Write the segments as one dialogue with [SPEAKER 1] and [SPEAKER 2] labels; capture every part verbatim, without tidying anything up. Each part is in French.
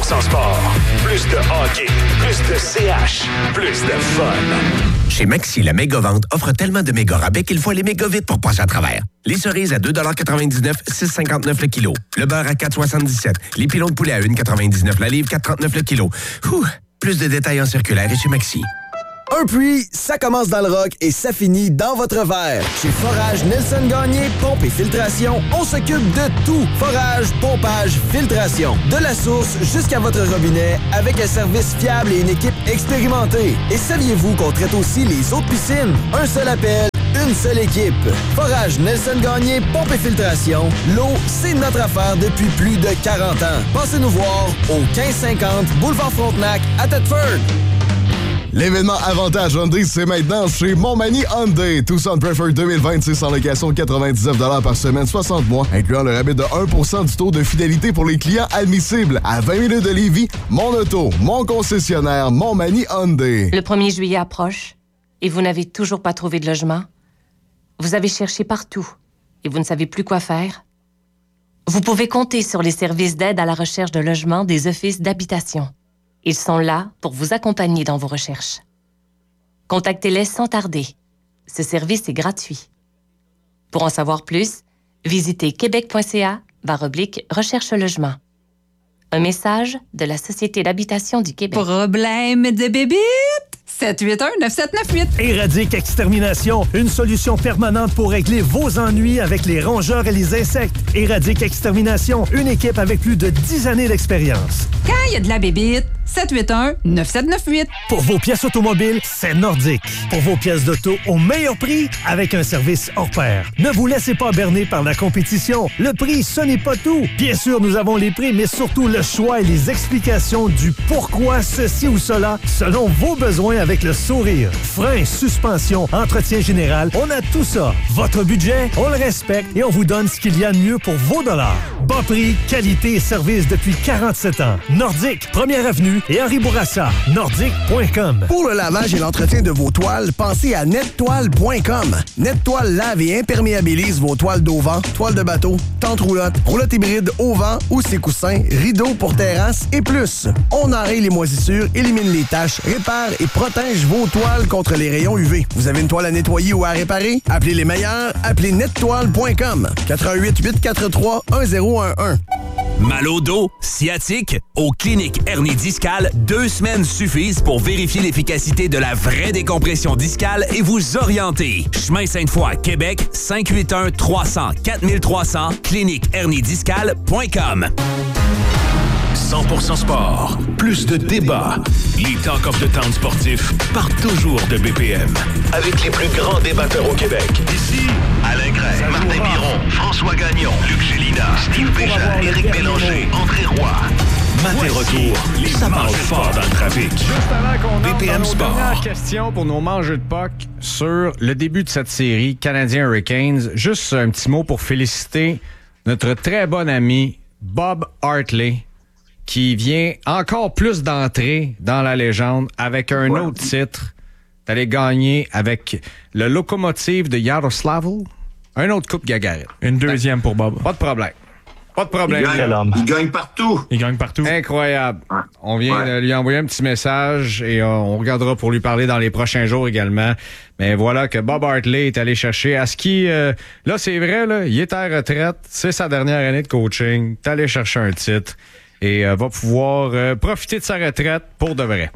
[SPEAKER 1] cent sport. Plus de hockey, plus de C H, plus de fun.
[SPEAKER 2] Chez Maxi, la méga-vente offre tellement de méga rabais qu'il faut aller méga vite pour passer à travers. Les cerises à deux quatre-vingt-dix-neuf, six cinquante-neuf le kilo. Le beurre à quatre soixante-dix-sept. Les pilons de poulet à un quatre-vingt-dix-neuf la livre, quatre trente-neuf le kilo. Ouh, plus de détails en circulaire et chez Maxi.
[SPEAKER 3] Un puits, ça commence dans le rock et ça finit dans votre verre. Chez Forage Nelson Gagné, pompe et filtration, on s'occupe de tout. Forage, pompage, filtration. De la source jusqu'à votre robinet avec un service fiable et une équipe expérimentée. Et saviez-vous qu'on traite aussi les autres piscines? Un seul appel, une seule équipe. Forage Nelson Gagné, pompe et filtration. L'eau, c'est notre affaire depuis plus de quarante ans. Passez nous voir au quinze cinquante Boulevard Frontenac à Thetford.
[SPEAKER 4] L'événement Avantage Hyundai, c'est maintenant chez Montmagny Hyundai. Tucson Preferred deux mille vingt-six en location quatre-vingt-dix-neuf dollars par semaine, soixante mois, incluant le rabais de un pour cent du taux de fidélité pour les clients admissibles. À vingt minutes de Lévis, mon auto, mon concessionnaire, Montmagny Hyundai.
[SPEAKER 5] Le premier juillet approche et vous n'avez toujours pas trouvé de logement? Vous avez cherché partout et vous ne savez plus quoi faire? Vous pouvez compter sur les services d'aide à la recherche de logement des offices d'habitation. Ils sont là pour vous accompagner dans vos recherches. Contactez-les sans tarder. Ce service est gratuit. Pour en savoir plus, visitez québec.ca barre oblique recherche logement. Un message de la Société d'habitation du Québec.
[SPEAKER 6] Problème de bébite? sept huit un neuf sept neuf huit.
[SPEAKER 7] Éradique Extermination, une solution permanente pour régler vos ennuis avec les rongeurs et les insectes. Éradique Extermination, une équipe avec plus de dix années d'expérience.
[SPEAKER 6] Quand il y a de la bébite, sept huit un neuf sept neuf huit.
[SPEAKER 7] Pour vos pièces automobiles, c'est Nordique. Pour vos pièces d'auto au meilleur prix, avec un service hors pair. Ne vous laissez pas berner par la compétition. Le prix, ce n'est pas tout. Bien sûr, nous avons les prix, mais surtout le choix et les explications du pourquoi ceci ou cela, selon vos besoins avec le sourire. Frein, suspension, entretien général, on a tout ça. Votre budget, on le respecte et on vous donne ce qu'il y a de mieux pour vos dollars. Bas prix, qualité et service depuis quarante-sept ans. Nordique, première avenue et Henri Bourassa. Nordique point com.
[SPEAKER 3] Pour le lavage et l'entretien de vos toiles, pensez à nettoile point com. Nettoile lave et imperméabilise vos toiles d'auvent, toiles de bateau, tentes roulottes, roulottes hybrides au vent ou ses coussins, rideaux pour terrasse et plus. On enraye les moisissures, élimine les taches, répare et protège vos toiles contre les rayons U V. Vous avez une toile à nettoyer ou à réparer? Appelez les meilleurs, appelez nettoile point com. quatre un huit huit quatre trois un zéro un un.
[SPEAKER 8] Mal au dos, sciatique, aux cliniques hernie discale, deux semaines suffisent pour vérifier l'efficacité de la vraie décompression discale et vous orienter. Chemin Sainte-Foy, Québec, cinq huit un trois cents quatre trois cents, clinique hernie discale point com.
[SPEAKER 1] cent pour cent sport, plus de débats. Les Talk of the Town sportifs partent toujours de B P M. Avec les plus grands débatteurs au Québec. Ici, Alain Gray, Martin Biron, François Gagnon, Luc Gélina, Steve Béja, Éric Bélanger, André Roy. Matin retour, les ça parle fort dans le trafic.
[SPEAKER 9] Juste avant qu'on
[SPEAKER 1] B P M
[SPEAKER 9] entre dans nos
[SPEAKER 1] Sport.
[SPEAKER 9] dernières questions pour nos mangeux de puck sur le début de cette série Canadiens Hurricanes. Juste un petit mot pour féliciter notre très bon ami Bob Hartley, qui vient encore plus d'entrer dans la légende avec un ouais. autre titre. D'aller gagner avec le Locomotive de Yaroslavl. Un autre Coupe Gagarin.
[SPEAKER 10] Une deuxième pour Bob.
[SPEAKER 9] Pas de problème. Pas de problème.
[SPEAKER 11] Il gagne, il gagne partout.
[SPEAKER 10] Il gagne partout.
[SPEAKER 9] Incroyable.
[SPEAKER 11] Ouais.
[SPEAKER 9] On vient
[SPEAKER 11] ouais.
[SPEAKER 9] de lui envoyer un petit message et euh, on regardera pour lui parler dans les prochains jours également. Mais voilà que Bob Hartley est allé chercher à ce qui... Euh, là, c'est vrai, là, il est à la retraite. C'est sa dernière année de coaching. Il est allé chercher un titre et euh, va pouvoir euh, profiter de sa retraite pour de vrai.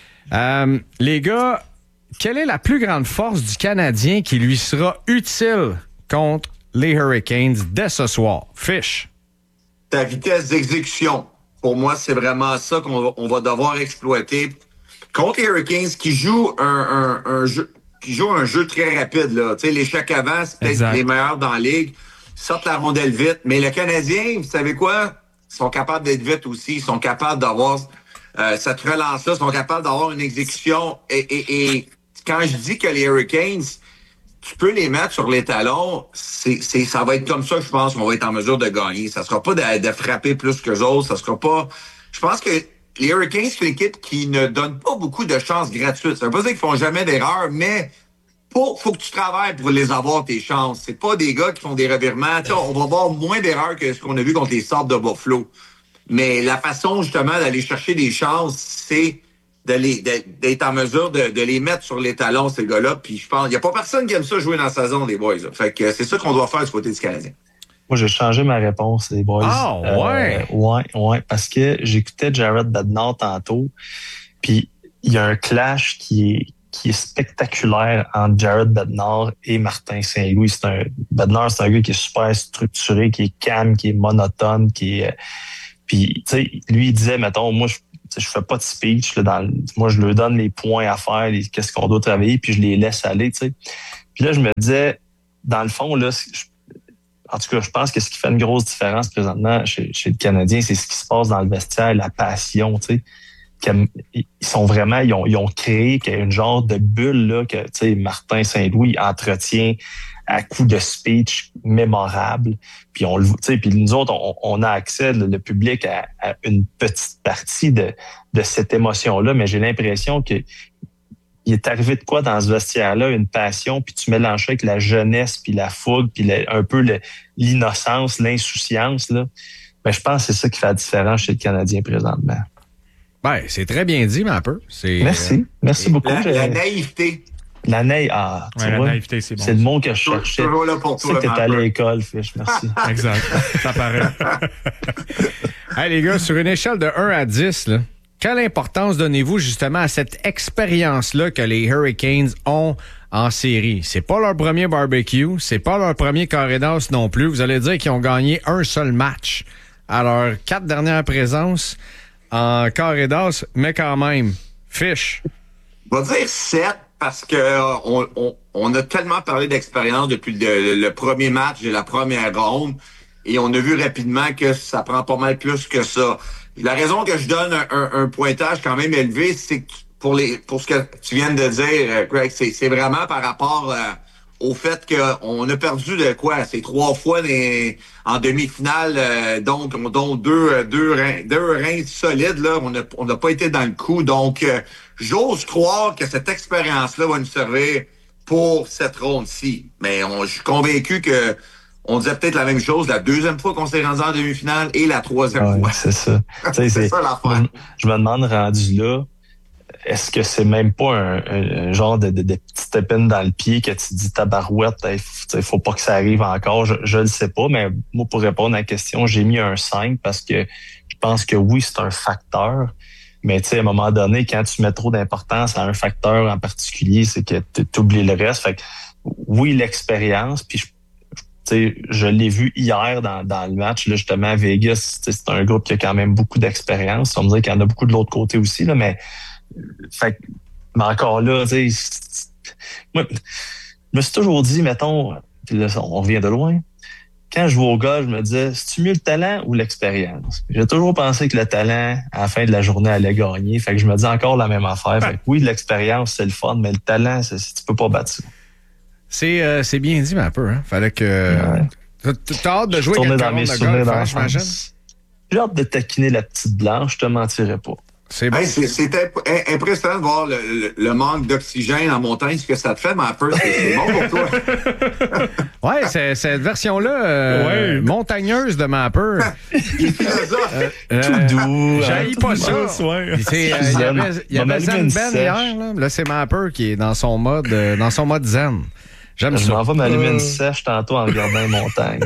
[SPEAKER 9] Euh, les gars, quelle est la plus grande force du Canadien qui lui sera utile contre les Hurricanes dès ce soir? Fish.
[SPEAKER 11] Ta vitesse d'exécution. Pour moi, c'est vraiment ça qu'on va, on va devoir exploiter. Contre les Hurricanes qui jouent un, un, un jeu qui jouent un jeu très rapide. Là. Tu sais, l'échec avant, c'est peut-être exact. Les meilleurs dans la ligue. Ils sortent la rondelle vite. Mais le Canadien, vous savez quoi? Ils sont capables d'être vite aussi. Ils sont capables d'avoir euh, cette relance-là. Ils sont capables d'avoir une exécution. Et, et, et quand je dis que les Hurricanes, tu peux les mettre sur les talons, c'est, c'est, ça va être comme ça, je pense, qu'on va être en mesure de gagner. Ça sera pas de, de frapper plus qu'eux autres. Ça sera pas... Je pense que les Hurricanes, c'est une équipe qui ne donne pas beaucoup de chances gratuites. Ça veut pas dire qu'ils font jamais d'erreurs, mais pour, faut que tu travailles pour les avoir, tes chances. C'est pas des gars qui font des revirements. T'sais, on va avoir moins d'erreurs que ce qu'on a vu contre les Sabres de Buffalo. Mais la façon, justement, d'aller chercher des chances, c'est d'aller, d'être en mesure de, de les mettre sur les talons, ces gars-là. Puis je pense, il n'y a pas personne qui aime ça jouer dans sa zone, les boys. Là. Fait que c'est ça qu'on doit faire du côté du Canadien.
[SPEAKER 10] Moi, j'ai changé ma réponse, les boys.
[SPEAKER 9] Ah, ouais?
[SPEAKER 10] Euh, ouais, ouais, parce que j'écoutais Jared Bednar tantôt, puis il y a un clash qui est, qui est spectaculaire entre Jared Bednar et Martin Saint-Louis. C'est un, Bednar, c'est un gars qui est super structuré, qui est calme, qui est monotone, qui est... Puis, tu sais, lui, il disait, mettons, moi, je je fais pas de speech. Là, dans, moi, je leur donne les points à faire, les, qu'est-ce qu'on doit travailler, puis je les laisse aller, tu sais. Puis là, je me disais, dans le fond, là, je, en tout cas, je pense que ce qui fait une grosse différence présentement chez, chez le Canadien, c'est ce qui se passe dans le vestiaire, la passion, tu sais. Ils sont vraiment, ils ont, ils ont créé une genre de bulle là, que, tu sais, Martin Saint-Louis entretient à coup de speech mémorable. Puis on le, tu sais, puis nous autres, on, on a accès, le, le public, à, à une petite partie de, de cette émotion-là, mais j'ai l'impression que il est arrivé de quoi dans ce vestiaire-là, une passion, puis tu mélanges ça avec la jeunesse, puis la fougue, puis le, un peu le, l'innocence, l'insouciance, là. Ben, je pense que c'est ça qui fait la différence chez le Canadien présentement.
[SPEAKER 9] Ben, c'est très bien dit, mais un peu. C'est,
[SPEAKER 10] Merci.
[SPEAKER 9] euh,
[SPEAKER 10] Merci beaucoup.
[SPEAKER 11] La, la naïveté.
[SPEAKER 10] La naïveté, ah, tu
[SPEAKER 9] ouais, la
[SPEAKER 10] vois,
[SPEAKER 9] naïveté, c'est bon.
[SPEAKER 10] C'est le mot que je cherchais.
[SPEAKER 11] Toujours là pour
[SPEAKER 10] tu sais que t'es allé à l'école, Fish. Merci.
[SPEAKER 9] Exact. Ça paraît. Hey, les gars, sur une échelle de un à dix, là, quelle importance donnez-vous justement à cette expérience-là que les Hurricanes ont en série? C'est pas leur premier barbecue, c'est pas leur premier carré d'as non plus. Vous allez dire qu'ils ont gagné un seul match à leurs quatre dernières présences en carré d'as, mais quand même, Fish.
[SPEAKER 11] On va dire sept parce que euh, on, on, on a tellement parlé d'expérience depuis le, le premier match de la première ronde et on a vu rapidement que ça prend pas mal plus que ça. La raison que je donne un, un, un pointage quand même élevé, c'est que pour les pour ce que tu viens de dire, Greg, c'est, c'est vraiment par rapport euh, au fait qu'on a perdu de quoi? C'est trois fois des, en demi-finale, euh, donc dont deux, deux, reins, deux reins solides, là. On n'a on a pas été dans le coup. Donc, euh, j'ose croire que cette expérience-là va nous servir pour cette ronde-ci. Mais on, je suis convaincu que on disait peut-être la même chose la deuxième fois qu'on s'est rendu en demi-finale et la troisième
[SPEAKER 10] ouais,
[SPEAKER 11] fois.
[SPEAKER 10] C'est ça. c'est, c'est ça l'affaire. Je me demande, rendu là, est-ce que c'est même pas un, un, un genre de, de, de petite épine dans le pied que tu dis tabarouette, il faut, faut pas que ça arrive encore? Je, je le sais pas, mais moi, pour répondre à la question, j'ai mis un cinq parce que je pense que oui, c'est un facteur. Mais tu sais, à un moment donné, quand tu mets trop d'importance à un facteur en particulier, c'est que tu oublies le reste. Fait que oui, l'expérience, puis je T'sais, je l'ai vu hier dans, dans le match, là, justement, à Vegas. C'est un groupe qui a quand même beaucoup d'expérience. On me dit qu'il y en a beaucoup de l'autre côté aussi, là, mais, fait, mais encore là, tu sais, moi, je me suis toujours dit, mettons, puis là, on revient de loin. Quand je vois au gars, je me disais, c'est-tu mieux le talent ou l'expérience? J'ai toujours pensé que le talent, à la fin de la journée, allait gagner. Fait que je me dis encore la même affaire. Fait que oui, l'expérience, c'est le fun, mais le talent, c'est, tu peux pas battre ça.
[SPEAKER 9] C'est, euh, c'est bien dit, mais un peu. Hein? Fallait que. Ouais. T'as hâte de jouer
[SPEAKER 10] quelqu'un
[SPEAKER 9] dans mes souvenirs d'enfance, j'imagine? J'ai
[SPEAKER 10] hâte de taquiner la petite blanche, je te mentirais pas.
[SPEAKER 11] C'est bon. Hey, c'est, c'est imp- impressionnant de voir le, le, le manque d'oxygène en montagne, ce que ça te fait, mais un peu, c'est, c'est bon pour toi.
[SPEAKER 9] Oui, c'est, cette version-là, euh, ouais. montagneuse de Mapper.
[SPEAKER 11] Il fait ça.
[SPEAKER 9] Euh,
[SPEAKER 10] tout doux.
[SPEAKER 9] J'haïs pas ça.
[SPEAKER 10] Ouais.
[SPEAKER 9] C'est, euh, il y avait, il y avait Zen Ben hier. Là, là, c'est Mapper qui est dans son mode, euh, dans son mode zen. J'aime
[SPEAKER 10] je
[SPEAKER 9] ça.
[SPEAKER 10] m'en vais m'allumer une sèche tantôt en regardant les montagnes.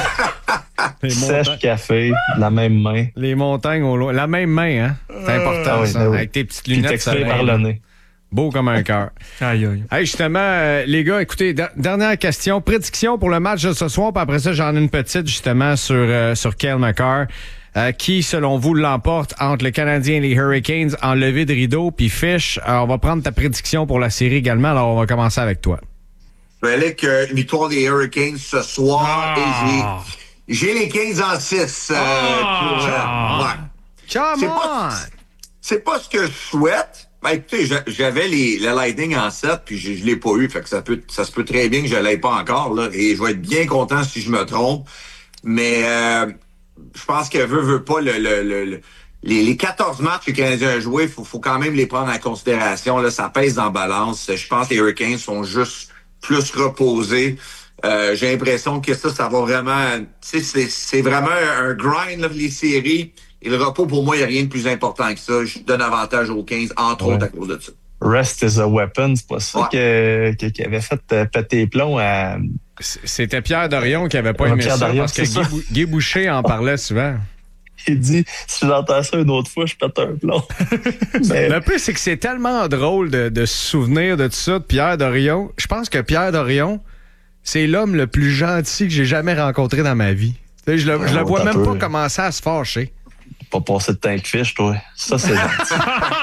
[SPEAKER 10] Sèche, café, la même main.
[SPEAKER 9] Les montagnes au loin. La même main, hein? C'est important, ah oui, ça. Oui. Avec tes petites lunettes.
[SPEAKER 10] Puis par le nez.
[SPEAKER 9] Beau comme un cœur.
[SPEAKER 10] Aïe, aïe.
[SPEAKER 9] Hey, justement, euh, les gars, écoutez, d- dernière question. Prédiction pour le match de ce soir, puis après ça, j'en ai une petite, justement, sur, euh, sur Cale Makar. Euh, qui, selon vous, l'emporte entre le Canadien et les Hurricanes en levée de rideau? Puis Fish, euh, on va prendre ta prédiction pour la série également. Alors, on va commencer avec toi.
[SPEAKER 11] Je vais aller avec euh, une victoire des Hurricanes ce soir
[SPEAKER 9] ah.
[SPEAKER 11] et j'ai, j'ai les quinze en six. Euh,
[SPEAKER 9] ah.
[SPEAKER 11] pour, euh, ouais.
[SPEAKER 9] Come
[SPEAKER 11] c'est
[SPEAKER 9] on!
[SPEAKER 11] Pas, c'est pas ce que je souhaite. Ben, écoutez, j'avais les, le Lightning en sept, puis je, je l'ai pas eu. Fait que ça peut, ça se peut très bien que je l'aie pas encore, là. Et je vais être bien content si je me trompe. Mais, euh, je pense que veut, veut pas le, le, le, le les, les quatorze matchs que les Canadiens ont joués, faut, faut quand même les prendre en considération, là. Ça pèse dans la balance. Je pense que les Hurricanes sont juste plus reposés. Euh, j'ai l'impression que ça, ça va vraiment... Tu sais, c'est, c'est vraiment un grind, là, les séries. Et le repos, pour moi, il n'y a rien de plus important que ça. Je donne avantage aux quinze, entre
[SPEAKER 10] ouais.
[SPEAKER 11] autres, à cause de ça.
[SPEAKER 10] Rest is a weapon, c'est pas ça ouais. que, que, qui avait fait euh, péter les plombs à...
[SPEAKER 9] C'était Pierre Dorion qui avait pas aimé Pierre ça, Dorion, parce que Guy, Bou- Guy Boucher en parlait souvent.
[SPEAKER 10] Il dit, si j'entends ça une autre fois, je pète un plomb.
[SPEAKER 9] Mais... Le plus, c'est que c'est tellement drôle de, de se souvenir de tout ça, de Pierre Dorion. Je pense que Pierre Dorion, c'est l'homme le plus gentil que j'ai jamais rencontré dans ma vie. Je le, oh, je le vois même peu. pas commencer à se fâcher.
[SPEAKER 10] Pas passer de temps de fiche, toi. Ça, c'est gentil.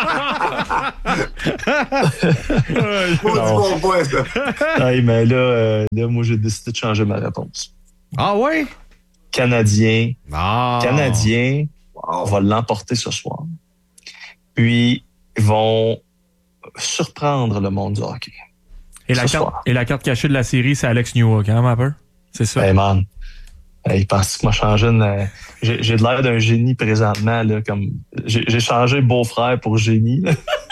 [SPEAKER 11] bon point, ça.
[SPEAKER 10] Hey, mais là, euh, là, moi, j'ai décidé de changer ma réponse.
[SPEAKER 9] Ah ouais?
[SPEAKER 10] Canadien.
[SPEAKER 9] Oh.
[SPEAKER 10] Canadien wow. va l'emporter ce soir. Puis, ils vont surprendre le monde du hockey.
[SPEAKER 12] Et la, carte, et la carte cachée de la série, c'est Alex Newhook, hein, ma peur? C'est ça?
[SPEAKER 10] Hey, man. Hey, il pense que m'a changé une... Euh, j'ai, j'ai de l'air d'un génie présentement, là, comme... J'ai, j'ai changé beau-frère pour génie.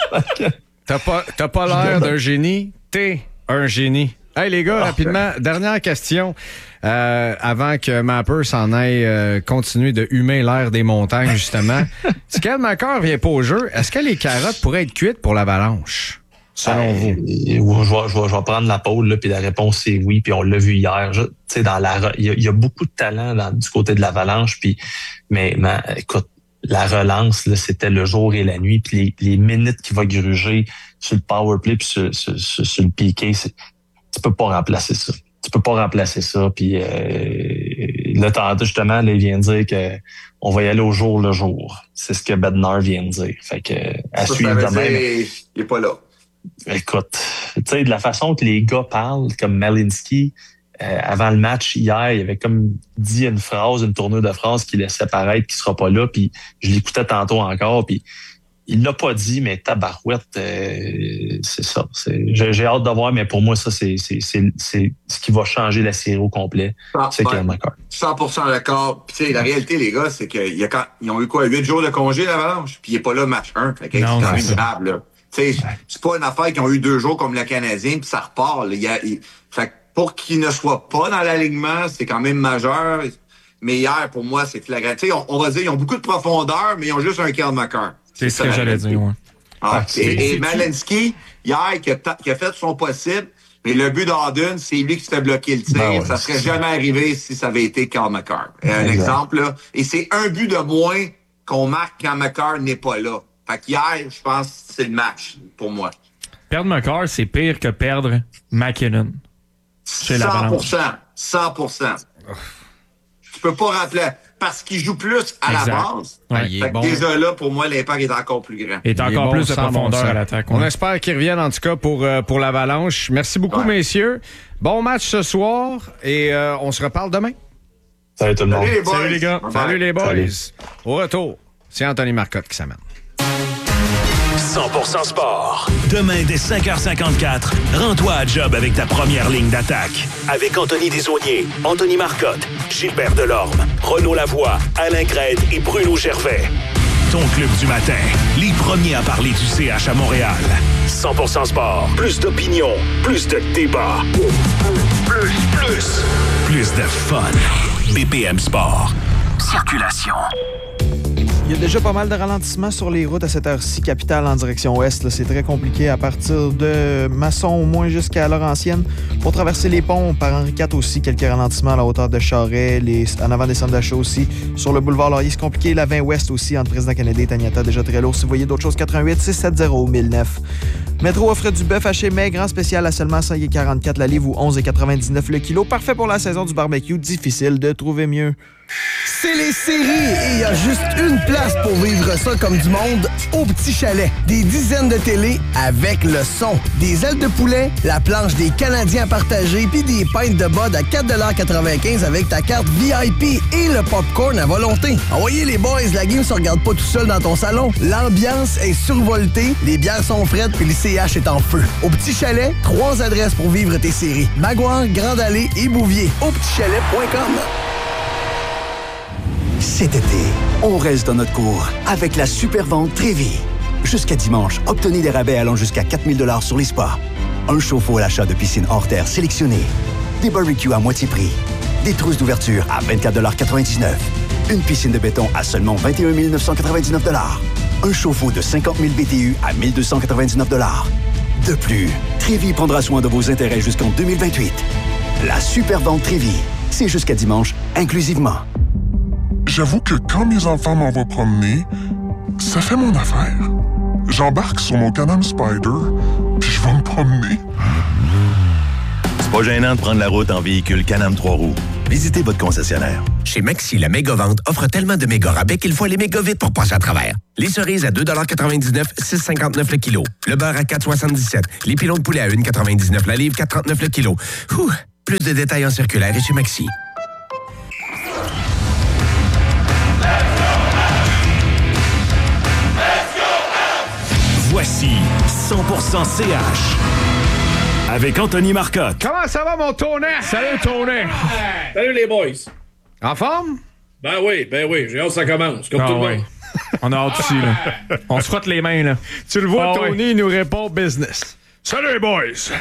[SPEAKER 9] T'as pas, t'as pas l'air d'un génie, t'es un génie. Hey, les gars, rapidement, dernière question. Euh, avant que Mapper s'en aille euh, continuer de humer l'air des montagnes, justement. Si Cale Makar vient pas au jeu, est-ce que les carottes pourraient être cuites pour l'Avalanche, selon
[SPEAKER 10] hey, vous? Je vais, je, vais, je vais prendre la pause, là, puis la réponse, c'est oui, puis on l'a vu hier. Tu sais, dans la, il y, y a beaucoup de talent dans, du côté de l'Avalanche, puis, mais, mais écoute, la relance, là, c'était le jour et la nuit, puis les, les minutes qu'il va gruger sur le powerplay puis sur, sur, sur, sur le piqué, c'est, tu peux pas remplacer ça. Tu peux pas remplacer ça. Puis euh, là, tantôt, justement, là, il vient de dire que on va y aller au jour le jour. C'est ce que Bednar vient de dire. Fait que à ça, suivre
[SPEAKER 11] ça
[SPEAKER 10] demain.
[SPEAKER 11] Dire, il est pas là.
[SPEAKER 10] Écoute, tu sais, de la façon que les gars parlent, comme Malinsky, euh, avant le match hier, il avait comme dit une phrase, une tournure de phrase qui laissait paraître qu'il sera pas là. Puis je l'écoutais tantôt encore. Puis il l'a pas dit, mais tabarouette, euh, c'est ça. C'est, j'ai, j'ai hâte de voir, mais pour moi, ça, c'est, c'est, c'est, c'est ce qui va changer la série au complet. Ah, c'est Cale Makar.
[SPEAKER 11] cent pour cent d'accord. Puis, tu sais, la réalité, les gars, c'est qu'ils ont eu quoi, huit jours de congé, l'Avalanche, puis il n'est pas là match un. Fait que c'est quand même grave, là. Tu sais, c'est pas une affaire qu'ils ont eu deux jours comme le Canadien, puis ça repart. Là. Il y a, il, fait que pour qu'il ne soit pas dans l'alignement, c'est quand même majeur. Mais hier, pour moi, c'est flagrant. Tu sais, on, on va dire, ils ont beaucoup de profondeur, mais ils ont juste un Cale Makar.
[SPEAKER 12] C'est, c'est ce que j'allais dire, ouais.
[SPEAKER 11] Ah, et et Malinsky, hier, qui a, qui a fait son possible, mais le but d'Arden, c'est lui qui se fait bloquer le tir. Ben ouais, ça serait jamais arrivé si ça avait été Cale Makar. Un exact. exemple, là. Et c'est un but de moins qu'on marque quand Makar n'est pas là. Fait qu'hier, je pense que c'est le match, pour moi.
[SPEAKER 12] Perdre Makar, c'est pire que perdre McKinnon.
[SPEAKER 11] cent pour cent. cent pour cent. Tu peux pas rappeler... Parce qu'il joue plus à exact. la base.
[SPEAKER 9] Ouais, il est bon.
[SPEAKER 11] Déjà là, pour moi, l'impact est encore plus grand.
[SPEAKER 12] Il est encore il est bon plus de profondeur à l'attaque. Ouais.
[SPEAKER 9] On espère qu'il revienne, en tout cas, pour, euh, pour l'Avalanche. Merci beaucoup, ouais. messieurs. Bon match ce soir et euh, on se reparle demain.
[SPEAKER 10] Salut tout le monde.
[SPEAKER 11] Salut les boys.
[SPEAKER 9] Salut les gars.
[SPEAKER 11] Bye.
[SPEAKER 9] Salut les boys.
[SPEAKER 10] Salut.
[SPEAKER 9] Au retour, c'est Anthony Marcotte qui s'amène.
[SPEAKER 1] cent pour cent sport. Demain, dès cinq heures cinquante-quatre, rends-toi à job avec ta première ligne d'attaque. Avec Anthony Desaulniers, Anthony Marcotte, Gilbert Delorme, Renaud Lavoie, Alain Crête et Bruno Gervais. Ton club du matin, les premiers à parler du C H à Montréal. cent pour cent sport. Plus d'opinion, plus de débat. Plus, plus, plus de fun. B P M Sport. Circulation.
[SPEAKER 13] Il y a déjà pas mal de ralentissements sur les routes à cette heure-ci, capitale en direction ouest. Là, c'est très compliqué à partir de Masson au moins jusqu'à Laurentienne. Pour traverser les ponts, par Henri quatre aussi, quelques ralentissements à la hauteur de Charest, les, en avant des centres d'achat aussi. Sur le boulevard Laurier, c'est compliqué. La vingt ouest aussi, entre Président Kennedy et Taniata, déjà très lourd. Si vous voyez d'autres choses, quatre un huit six sept zéro mille neuf. Métro offre du bœuf haché mais grand spécial à seulement cinq quarante-quatre la livre ou onze quatre-vingt-dix-neuf le kilo. Parfait pour la saison du barbecue, difficile de trouver mieux.
[SPEAKER 14] C'est les séries et il y a juste une place pour vivre ça comme du monde, au Petit Chalet. Des dizaines de télés avec le son. Des ailes de poulet, la planche des Canadiens partagés puis des pintes de bod à quatre quatre-vingt-quinze avec ta carte V I P et le popcorn à volonté. Envoyez les boys, la game se regarde pas tout seul dans ton salon. L'ambiance est survoltée, les bières sont frettes puis le C H est en feu. Au Petit Chalet, trois adresses pour vivre tes séries. Maguire, Grande Allée et Bouvier. au petit chalet point com.
[SPEAKER 15] Cet été, on reste dans notre cour avec la super vente Trévis. Jusqu'à dimanche, obtenez des rabais allant jusqu'à quatre mille dollars sur les spas. Un chauffe-eau à l'achat de piscine hors terre sélectionnée. Des barbecues à moitié prix. Des trousses d'ouverture à vingt-quatre quatre-vingt-dix-neuf. Une piscine de béton à seulement vingt et un mille neuf cent quatre-vingt-dix-neuf dollars. Un chauffe-eau de cinquante mille B T U à mille deux cent quatre-vingt-dix-neuf dollars. De plus, Trévi prendra soin de vos intérêts jusqu'en deux mille vingt-huit. La super vente Trévi, c'est jusqu'à dimanche, inclusivement.
[SPEAKER 16] J'avoue que quand mes enfants m'en vont promener, ça fait mon affaire. J'embarque sur mon Can-Am Spyder, puis je vais me promener.
[SPEAKER 17] C'est pas gênant de prendre la route en véhicule Can-Am trois roues. Visitez votre concessionnaire.
[SPEAKER 2] Chez Maxi, la méga-vente offre tellement de méga rabais qu'il faut aller méga vite pour passer à travers. Les cerises à deux quatre-vingt-dix-neuf, six cinquante-neuf le kilo. Le beurre à quatre soixante-dix-sept. Les pilons de poulet à un quatre-vingt-dix-neuf la livre, quatre trente-neuf le kilo. Ouh, plus de détails en circulaire et chez Maxi.
[SPEAKER 1] Voici cent pour cent C H avec Anthony Marcotte.
[SPEAKER 9] Comment ça va, mon tonnerre? Salut, tonnerre.
[SPEAKER 18] Salut, les boys.
[SPEAKER 9] En forme?
[SPEAKER 18] Ben oui, ben oui. J'ai hâte que ça commence, comme
[SPEAKER 12] ah,
[SPEAKER 18] tout le
[SPEAKER 12] ouais.
[SPEAKER 18] monde.
[SPEAKER 12] On a hâte aussi, là. On se frotte les mains, là.
[SPEAKER 9] Tu le vois,
[SPEAKER 12] ah,
[SPEAKER 9] Tony,
[SPEAKER 12] ouais.
[SPEAKER 9] il nous répond business. Salut, les boys.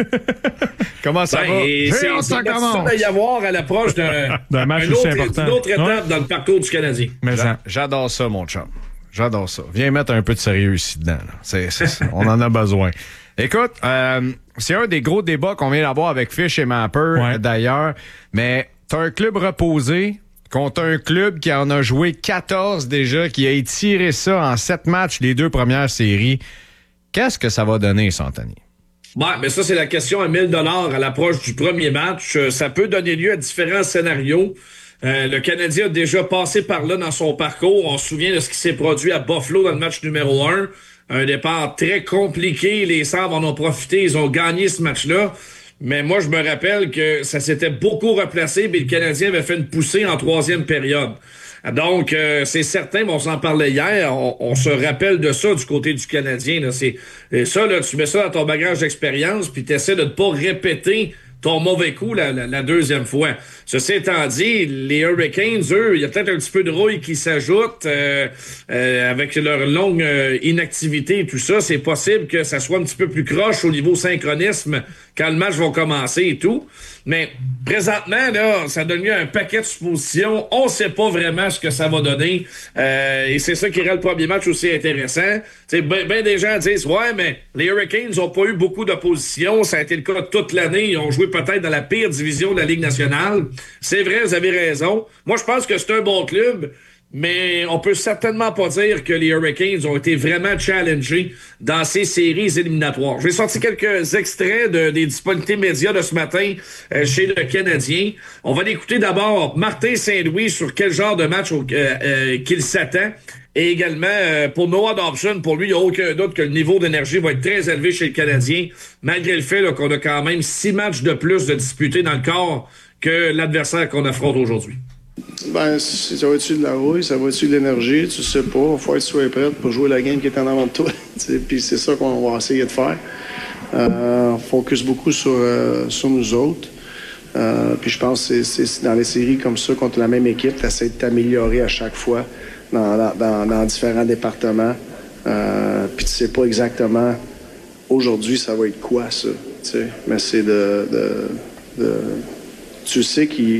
[SPEAKER 9] Comment ça
[SPEAKER 18] ben,
[SPEAKER 9] va?
[SPEAKER 18] J'ai hâte ça commence. Il y avoir à l'approche d'un,
[SPEAKER 12] d'un match
[SPEAKER 18] un
[SPEAKER 12] aussi
[SPEAKER 18] autre,
[SPEAKER 12] important.
[SPEAKER 18] d'une autre étape
[SPEAKER 12] ouais.
[SPEAKER 18] dans le parcours du Canadien.
[SPEAKER 9] Mais J'a- j'adore ça, mon chum. J'adore ça. Viens mettre un peu de sérieux ici dedans. Là. C'est, c'est ça. On en a besoin. Écoute, euh, c'est un des gros débats qu'on vient d'avoir avec Fish et Mapper, ouais. d'ailleurs. Mais t'as un club reposé contre un club qui en a joué quatorze déjà, qui a étiré ça en sept matchs les deux premières séries. Qu'est-ce que ça va donner, Santani?
[SPEAKER 18] Ouais, mais ça, c'est la question à mille dollars à l'approche du premier match. Ça peut donner lieu à différents scénarios. Euh, le Canadien a déjà passé par là dans son parcours. On se souvient de ce qui s'est produit à Buffalo dans le match numéro un. Un départ très compliqué. Les Sabres en ont profité. Ils ont gagné ce match-là. Mais moi, je me rappelle que ça s'était beaucoup replacé, mais le Canadien avait fait une poussée en troisième période. Donc, euh, c'est certain, mais on s'en parlait hier, on, on se rappelle de ça du côté du Canadien. Là. C'est, et ça, là, tu mets ça dans ton bagage d'expérience, puis tu essaies de ne pas répéter ton mauvais coup la, la, la deuxième fois. Ceci étant dit, les Hurricanes, eux, il y a peut-être un petit peu de rouille qui s'ajoute euh, euh, avec leur longue euh, inactivité et tout ça. C'est possible que ça soit un petit peu plus croche au niveau synchronisme quand le match va commencer et tout. Mais présentement, là, ça donne lieu à un paquet de suppositions. On sait pas vraiment ce que ça va donner. Euh, et c'est ça qui rend le premier match aussi intéressant. Ben, ben des gens disent, ouais, mais les Hurricanes n'ont pas eu beaucoup d'opposition. Ça a été le cas toute l'année. Ils ont joué peut-être dans la pire division de la Ligue nationale. C'est vrai, vous avez raison. Moi, je pense que c'est un bon club. Mais on peut certainement pas dire que les Hurricanes ont été vraiment challengés dans ces séries éliminatoires. J'ai sorti quelques extraits de, des disponibilités médias de ce matin euh, chez le Canadien. On va l'écouter d'abord Martin Saint-Louis sur quel genre de match au, euh, euh, qu'il s'attend. Et également, euh, pour Noah Dobson, pour lui, il n'y a aucun doute que le niveau d'énergie va être très élevé chez le Canadien, malgré le fait là, qu'on a quand même six matchs de plus de disputés dans le corps que l'adversaire qu'on affronte aujourd'hui.
[SPEAKER 19] Ben, ça va-tu de la rouille, ça va-tu de l'énergie, tu sais pas. Il faut être soit prêt pour jouer la game qui est en avant de toi. Puis c'est ça qu'on va essayer de faire. Euh, on focus beaucoup sur, euh, sur nous autres. Euh, puis je pense que c'est, c'est dans les séries comme ça, contre la même équipe, tu essaies de t'améliorer à chaque fois dans, dans, dans différents départements. Euh, puis tu sais pas exactement aujourd'hui ça va être quoi ça. T'sais. Mais c'est de, de, de. Tu sais qu'il.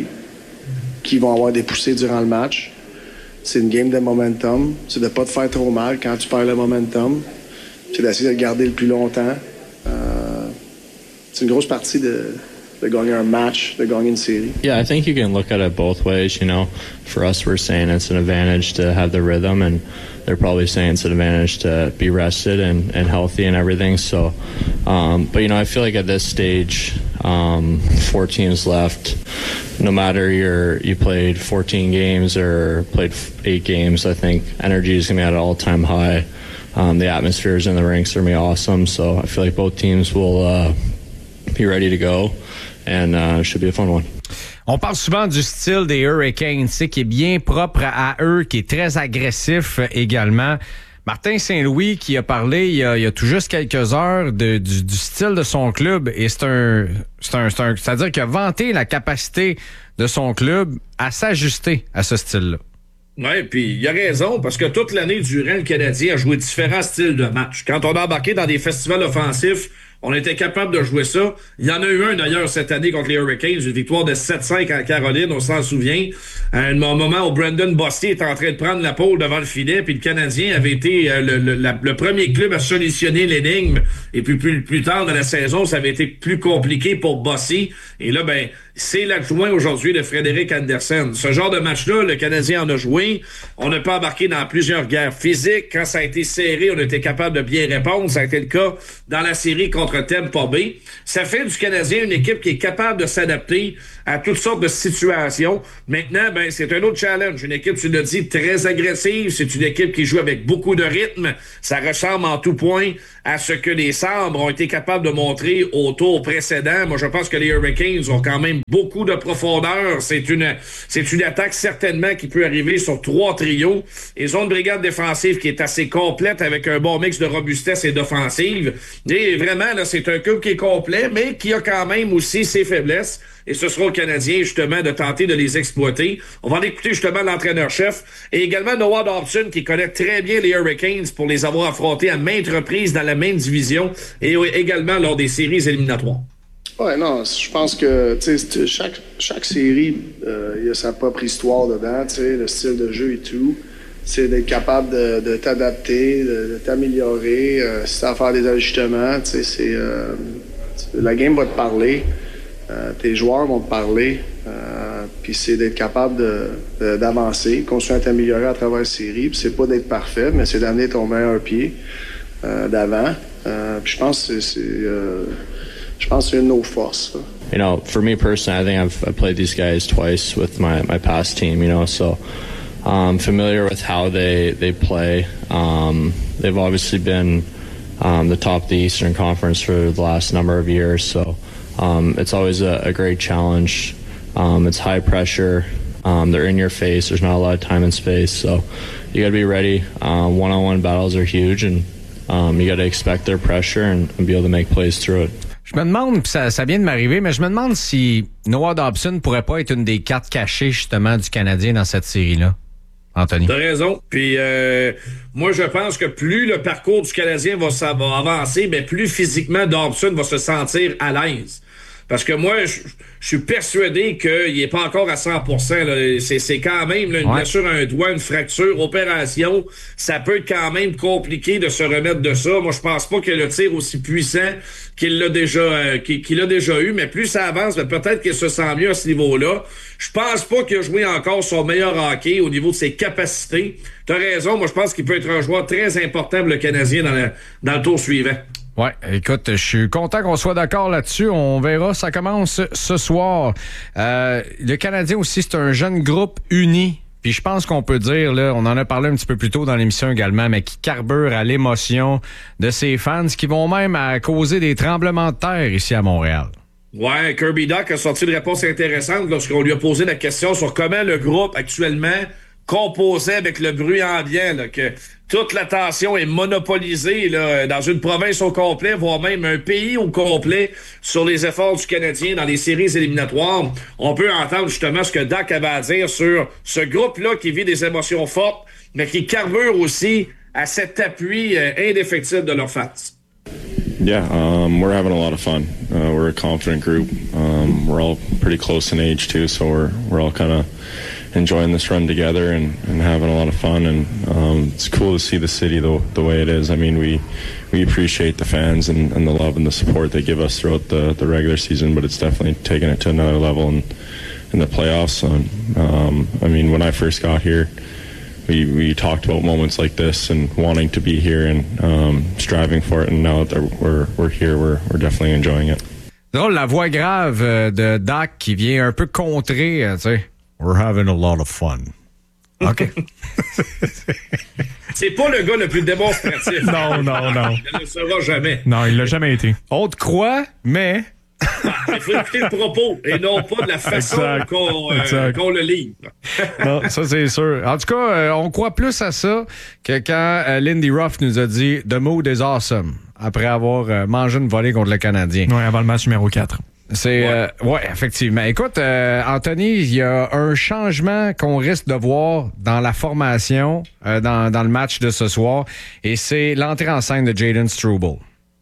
[SPEAKER 19] qui vont avoir des poussées durant le match. C'est une game de momentum. C'est de ne pas te faire trop mal quand tu perds le momentum. C'est d'essayer de le garder le plus longtemps. Euh, c'est une grosse partie de, de gagner un match, de gagner une série.
[SPEAKER 20] Yeah, I think you can look at it both ways. You know, for us, we're saying it's an advantage to have the rhythm, and they're probably saying it's an advantage to be rested and, and healthy and everything. So, um, but you know, I feel like at this stage, um, four teams left. No matter your you played fourteen games or played eight games, I think energy is going to be at an all-time high. Um, the atmospheres in the rinks are going to be awesome. So I feel like both teams will uh, be ready to go, and uh, it should be a fun one.
[SPEAKER 9] On parle souvent du style des Hurricanes, qui est bien propre à eux, qui est très agressif également. Martin Saint-Louis qui a parlé il y a, il y a tout juste quelques heures de, du, du style de son club, et c'est un, c'est un, c'est un, c'est-à-dire qu'il a vanté la capacité de son club à s'ajuster à ce style-là.
[SPEAKER 18] Oui, puis il a raison, parce que toute l'année durant, le Canadien a joué différents styles de match. Quand on a embarqué dans des festivals offensifs, On était capable de jouer ça. Il y en a eu un d'ailleurs cette année contre les Hurricanes, une victoire de sept cinq en Caroline, on s'en souvient. À un moment où Brandon Bostier était en train de prendre la pole devant le filet, puis le Canadien avait été euh, le, le, la, le premier club à solutionner l'énigme. Et puis plus, plus tard dans la saison, ça avait été plus compliqué pour Bossy. Et là, ben, c'est l'adjoint aujourd'hui de Frédéric Andersen. Ce genre de match-là, le Canadien en a joué. On n'a pas embarqué dans plusieurs guerres physiques. Quand ça a été serré, on était capable de bien répondre. Ça a été le cas dans la série contre Tampa Bay. Ça fait du Canadien une équipe qui est capable de s'adapter à toutes sortes de situations. Maintenant, ben, c'est un autre challenge. Une équipe, tu l'as dit, très agressive. C'est une équipe qui joue avec beaucoup de rythme. Ça ressemble en tout point à ce que les Sabres ont été capables de montrer au tour précédent. Moi, je pense que les Hurricanes ont quand même beaucoup de profondeur. C'est une, c'est une attaque certainement qui peut arriver sur trois trios. Ils ont une brigade défensive qui est assez complète avec un bon mix de robustesse et d'offensive. Et vraiment, là, c'est un club qui est complet, mais qui a quand même aussi ses faiblesses. Et ce sera au Canadien, justement, de tenter de les exploiter. On va en écouter, justement, l'entraîneur-chef et également Noah Dobson, qui connaît très bien les Hurricanes pour les avoir affrontés à maintes reprises dans la même division et également lors des séries éliminatoires.
[SPEAKER 19] Ouais, non, je pense que, tu sais, chaque, chaque série, euh, il y a sa propre histoire dedans, tu sais, le style de jeu et tout. C'est d'être capable de, de t'adapter, de, de t'améliorer, euh, si t'as à faire des ajustements, tu sais, c'est... Euh, la game va te parler. Euh, tes joueurs vont te parler, euh, puis c'est d'être capable de, de, d'avancer, continuer à t'améliorer à travers la série. Puis c'est pas d'être parfait, mais c'est d'amener ton meilleur pied euh, d'avant. Euh, puis je pense que c'est, c'est, euh, je pense que c'est une de nos forces. Là.
[SPEAKER 20] You know, for me personally, I think I've, I've played these guys twice with my, my past team, you know, so I'm familiar with how they, they play. Um, they've obviously been um, the top of the Eastern Conference for the last number of years, so Um, it's always a, a great challenge. Um, it's high pressure. Um, they're in your face. There's not a lot of time and space. So you got to be ready. Um, one-on-one battles are huge, and um, you got to expect their pressure and, and be able to make plays through it.
[SPEAKER 9] Je me demande, puis ça, ça vient de m'arriver, mais je me demande si Noah Dobson pourrait pas être une des cartes cachées, justement, du Canadien dans cette série-là. Anthony.
[SPEAKER 18] T'as raison. Puis euh, moi, je pense que plus le parcours du Canadien va, ça va avancer, mais plus physiquement Dobson va se sentir à l'aise. Parce que moi, je, je suis persuadé qu'il n'est pas encore à cent pour cent. Là. C'est, c'est quand même là, une ouais. blessure à un doigt, une fracture, opération. Ça peut être quand même compliqué de se remettre de ça. Moi, je pense pas que le tir aussi puissant qu'il l'a déjà euh, qu'il, qu'il a déjà eu, mais plus ça avance, ben, peut-être qu'il se sent mieux à ce niveau-là. Je pense pas qu'il a joué encore son meilleur hockey au niveau de ses capacités. T'as raison, moi je pense qu'il peut être un joueur très important pour le Canadien dans, la, dans le tour suivant.
[SPEAKER 9] Ouais, écoute, je suis content qu'on soit d'accord là-dessus. On verra, ça commence ce soir. Euh, le Canadien aussi, c'est un jeune groupe uni. Puis je pense qu'on peut dire, là, on en a parlé un petit peu plus tôt dans l'émission également, mais qui carbure à l'émotion de ses fans, qui vont même à causer des tremblements de terre ici à Montréal.
[SPEAKER 18] Ouais, Kirby Dach a sorti une réponse intéressante lorsqu'on lui a posé la question sur comment le groupe actuellement composait avec le bruit ambiant, là, que toute l'attention est monopolisée là, dans une province au complet, voire même un pays au complet sur les efforts du Canadien dans les séries éliminatoires. On peut entendre justement ce que Dach avait à dire sur ce groupe-là qui vit des émotions fortes, mais qui carbure aussi à cet appui euh, indéfectible de leurs fans.
[SPEAKER 21] Yeah, um, we're having a lot of fun. Uh, we're a confident group. Um, we're all pretty close in age too, so we're we're all kind of enjoying this run together and, and having a lot of fun. And um, it's cool to see the city the the way it is. I mean, we we appreciate the fans and, and the love and the support they give us throughout the, the regular season, but it's definitely taken it to another level in in the playoffs. And um, I mean, when I first got here, We we talked about moments like this and wanting to be here and um, striving for it. And now that we're we're here, we're we're definitely enjoying it.
[SPEAKER 9] Drôle, la voix grave de Dach qui vient un peu contrer, tu sais. We're having a lot of fun. OK.
[SPEAKER 18] C'est pas le gars le plus démonstratif.
[SPEAKER 12] Non, non, non.
[SPEAKER 18] Il ne le sera jamais.
[SPEAKER 12] Non, il l'a jamais été.
[SPEAKER 9] On te croit, mais...
[SPEAKER 18] Il faut écouter le propos et non pas de la façon qu'on, euh, qu'on le livre.
[SPEAKER 9] Non, ça c'est sûr. En tout cas, euh, on croit plus à ça que quand euh, Lindy Ruff nous a dit « The mood is awesome » après avoir euh, mangé une volée contre le Canadien.
[SPEAKER 12] Oui, avant le match numéro quatre.
[SPEAKER 9] C'est, ouais, euh, ouais effectivement. Écoute, euh, Anthony, il y a un changement qu'on risque de voir dans la formation, euh, dans, dans le match de ce soir, et c'est l'entrée en scène de Jayden Struble.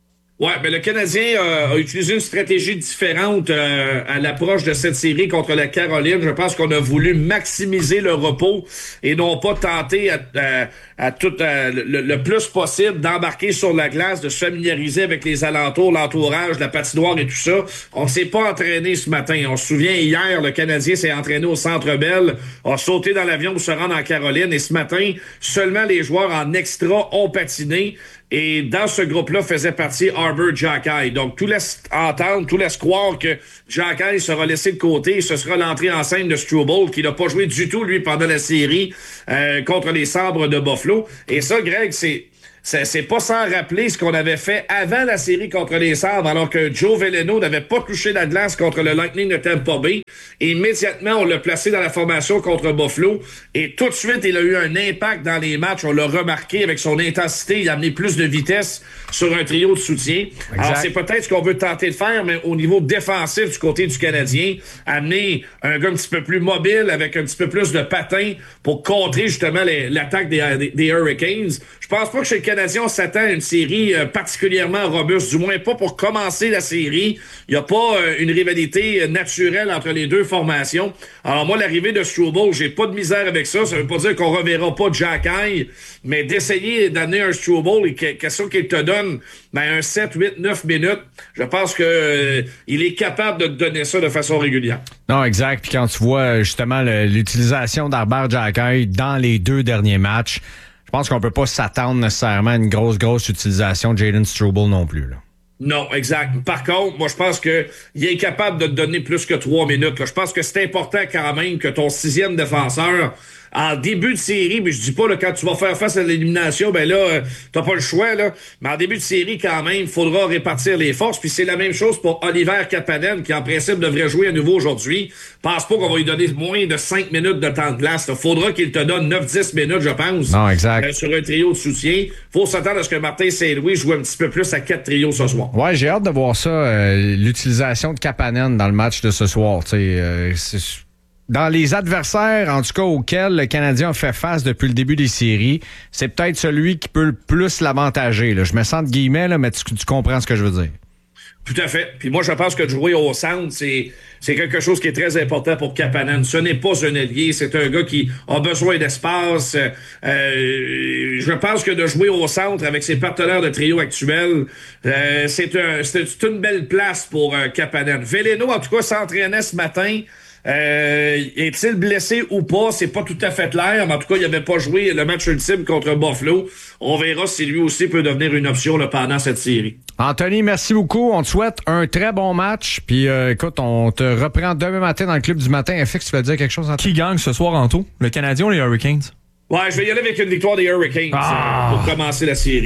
[SPEAKER 18] Ouais, mais le Canadien euh, a utilisé une stratégie différente euh, à l'approche de cette série contre la Caroline. Je pense qu'on a voulu maximiser le repos et non pas tenter à, à, à tout à, le, le plus possible d'embarquer sur la glace, de se familiariser avec les alentours, l'entourage, la patinoire et tout ça. On s'est pas entraîné ce matin. On se souvient, hier, le Canadien s'est entraîné au Centre Bell, a sauté dans l'avion pour se rendre en Caroline et ce matin, seulement les joueurs en extra ont patiné. Et dans ce groupe-là faisait partie Arbor Xhekaj. Donc, tout laisse entendre, tout laisse croire que Xhekaj sera laissé de côté et ce sera l'entrée en scène de Struble, qui n'a pas joué du tout, lui, pendant la série euh, contre les Sabres de Buffalo. Et ça, Greg, c'est... C'est, c'est pas sans rappeler ce qu'on avait fait avant la série contre les Sabres, alors que Joe Veleno n'avait pas touché la glace contre le Lightning de Tampa Bay. Et immédiatement, on l'a placé dans la formation contre Buffalo. Et tout de suite, il a eu un impact dans les matchs. On l'a remarqué avec son intensité. Il a amené plus de vitesse sur un trio de soutien. Exact. Alors, c'est peut-être ce qu'on veut tenter de faire, mais au niveau défensif du côté du Canadien, amener un gars un petit peu plus mobile, avec un petit peu plus de patin pour contrer justement les, l'attaque des, des, des Hurricanes. Je pense pas que chez le Canadien, on s'attend à une série euh, particulièrement robuste, du moins pas pour commencer la série. Il n'y a pas euh, une rivalité naturelle entre les deux formations. Alors moi, l'arrivée de Struble, j'ai pas de misère avec ça. Ça veut pas dire qu'on reverra pas Xhekaj, mais d'essayer d'amener un Struble et question qu'il te donne ben, un sept, huit, neuf minutes, je pense que euh, il est capable de te donner ça de façon régulière.
[SPEAKER 9] Non, exact. Puis quand tu vois justement le, l'utilisation d'Arbor Xhekaj dans les deux derniers matchs, je pense qu'on peut pas s'attendre nécessairement à une grosse, grosse utilisation de Jayden Struble non plus, là.
[SPEAKER 18] Non, exact. Par contre, moi, je pense que il est capable de te donner plus que trois minutes, là. Je pense que c'est important quand même que ton sixième défenseur, en début de série, mais je dis pas, là, quand tu vas faire face à l'élimination, ben là, euh, t'as pas le choix, là. Mais en début de série, quand même, il faudra répartir les forces. Puis c'est la même chose pour Oliver Kapanen, qui en principe devrait jouer à nouveau aujourd'hui. Pense pas qu'on va lui donner moins de cinq minutes de temps de glace. Il faudra qu'il te donne neuf dix minutes, je pense.
[SPEAKER 9] Non, exact.
[SPEAKER 18] Euh, sur un trio de soutien. Faut s'attendre à ce que Martin Saint-Louis joue un petit peu plus à quatre trios ce soir.
[SPEAKER 9] Ouais, j'ai hâte de voir ça, euh, l'utilisation de Kapanen dans le match de ce soir. Tu sais, euh, c'est... Dans les adversaires, en tout cas, auxquels le Canadien a fait face depuis le début des séries, c'est peut-être celui qui peut le plus l'avantager, là. Je me sens de guillemets, là, mais tu, tu comprends ce que je veux dire.
[SPEAKER 18] Tout à fait. Puis moi, je pense que de jouer au centre, c'est, c'est quelque chose qui est très important pour Kapanen. Ce n'est pas un allié, c'est un gars qui a besoin d'espace. Euh, je pense que de jouer au centre avec ses partenaires de trio actuels, euh, c'est, un, c'est une belle place pour euh, Kapanen. Veleno, en tout cas, s'entraînait ce matin. Euh, est-il blessé ou pas? C'est pas tout à fait clair, mais en tout cas, il n'avait pas joué le match ultime contre Buffalo. On verra si lui aussi peut devenir une option là, pendant cette série.
[SPEAKER 9] Anthony, merci beaucoup. On te souhaite un très bon match. Puis euh, écoute, on te reprend demain matin dans le club du matin. F X, tu vas dire quelque chose? Anthony?
[SPEAKER 12] Qui gagne ce soir en tout? Le Canadien ou les Hurricanes?
[SPEAKER 18] Ouais, je vais y aller avec une victoire des Hurricanes ah. euh, pour commencer la série.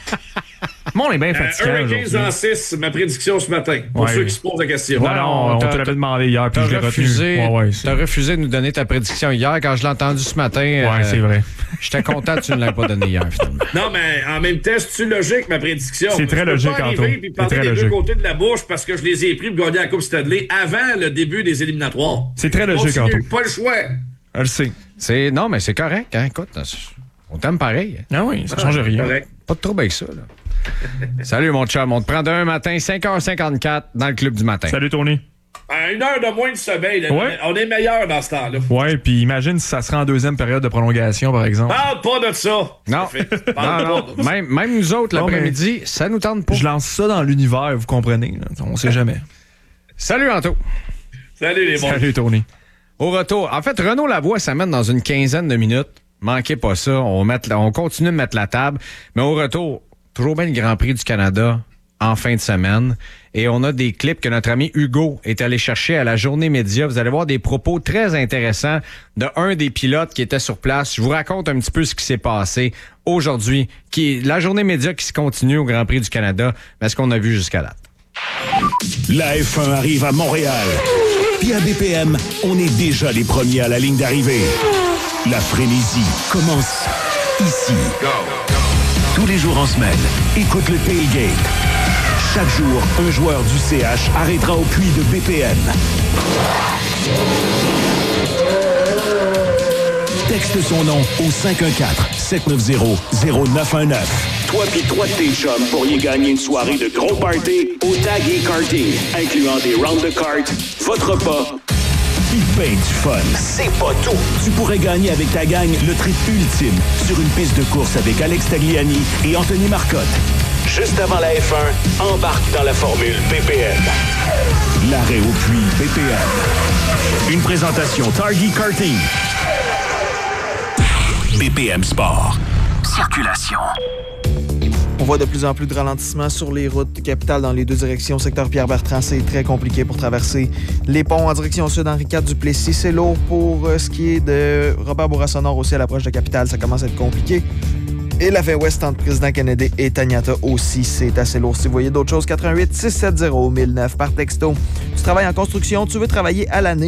[SPEAKER 12] Mon est bien fatigué.
[SPEAKER 18] Euh, Hurricanes en six, ma prédiction ce matin. Pour ouais. ceux qui se posent la question.
[SPEAKER 12] Non, non, on te l'avait demandé hier, puis je l'ai
[SPEAKER 9] refusé.
[SPEAKER 12] Ouais, ouais,
[SPEAKER 9] t'as refusé de nous donner ta prédiction hier. Quand je l'ai entendu ce matin,
[SPEAKER 12] ouais,
[SPEAKER 9] euh,
[SPEAKER 12] c'est vrai.
[SPEAKER 9] J'étais content que tu ne l'aies pas donné hier, finalement.
[SPEAKER 18] Non, mais en même temps, c'est-tu logique, ma prédiction?
[SPEAKER 12] C'est très logique,
[SPEAKER 18] Antoine. Je peux pas arriver et parler des logique. deux côtés de la bouche parce que je les ai pris pour gagner la Coupe Stanley avant le début des éliminatoires.
[SPEAKER 12] C'est très logique, Antoine.
[SPEAKER 18] Pas le choix.
[SPEAKER 12] Je le sais.
[SPEAKER 9] C'est... Non, mais c'est correct, hein. Écoute, on t'aime pareil.
[SPEAKER 12] Ah oui, ça ne change rien.
[SPEAKER 9] Correct. Pas de trouble avec ça, là. Salut, mon chum. On te prend demain matin, cinq heures cinquante-quatre, dans le club du matin.
[SPEAKER 12] Salut, Tony.
[SPEAKER 18] À une heure de moins de sommeil, là, ouais. On est meilleur dans ce temps-là.
[SPEAKER 12] Ouais, puis imagine si ça sera en deuxième période de prolongation, par exemple.
[SPEAKER 18] Parle pas de ça!
[SPEAKER 9] Non. non, non. Même, même nous autres, non, l'après-midi, ça nous tente pas.
[SPEAKER 12] Je lance ça dans l'univers, vous comprenez. Là. On sait jamais.
[SPEAKER 9] Salut, Anto.
[SPEAKER 18] Salut, les bons.
[SPEAKER 12] Salut, Tony.
[SPEAKER 9] Au retour, en fait, Renaud Lavoie s'amène dans une quinzaine de minutes. Manquez pas ça. On, met, on continue de mettre la table. Mais au retour, toujours bien le Grand Prix du Canada en fin de semaine. Et on a des clips que notre ami Hugo est allé chercher à la Journée Média. Vous allez voir des propos très intéressants de un des pilotes qui était sur place. Je vous raconte un petit peu ce qui s'est passé aujourd'hui. Qui, la Journée Média qui se continue au Grand Prix du Canada. Mais ce qu'on a vu jusqu'à date.
[SPEAKER 1] La F un arrive à Montréal. Puis à B P M, on est déjà les premiers à la ligne d'arrivée. La frénésie commence ici. Go. Tous les jours en semaine, écoute le Tailgate. Chaque jour, un joueur du C H arrêtera au puits de B P M. Texte son nom au cinq un quatre, sept neuf zéro, zéro neuf un neuf. toi pis trois de tes chums pourriez gagner une soirée de gros party au Tag et Karting, incluant des rounds de cartes, votre repas, pis ben du fun. C'est pas tout. Tu pourrais gagner avec ta gang le trip ultime sur une piste de course avec Alex Tagliani et Anthony Marcotte. Juste avant la F un, embarque dans la formule B P M. L'arrêt au puits B P M. Une présentation Target Karting. B P M Sport. Circulation.
[SPEAKER 13] On voit de plus en plus de ralentissements sur les routes capitales dans les deux directions. Secteur Pierre-Bertrand, c'est très compliqué pour traverser les ponts en direction sud. Henri quatre Duplessis, c'est lourd pour ce qui est de Robert Bourassa-Nord aussi à l'approche de Capitale. Ça commence à être compliqué. Et la vingt ouest entre Président Kennedy et Taniata aussi, c'est assez lourd. Si vous voyez d'autres choses, quatre un huit, six sept zéro, mille neuf par texto. Tu travailles en construction, tu veux travailler à l'année.